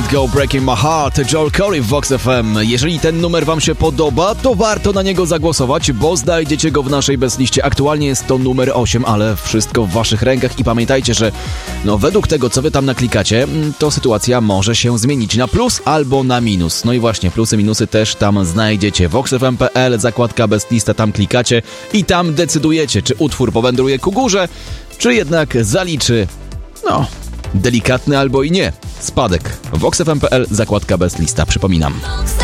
Let Go Breaking My Heart, Joel Corey w Vox FM. Jeżeli ten numer wam się podoba, to warto na niego zagłosować, bo znajdziecie go w naszej bezliście. Aktualnie jest to numer 8, ale wszystko w waszych rękach i pamiętajcie, że według tego, co wy tam naklikacie, to sytuacja może się zmienić na plus albo na minus. No i właśnie, plusy, minusy też tam znajdziecie. voxfm.pl, zakładka bezlista, tam klikacie i tam decydujecie, czy utwór powędruje ku górze, czy jednak zaliczy, delikatny albo i nie spadek. voxfm.pl, zakładka bezlista, przypominam.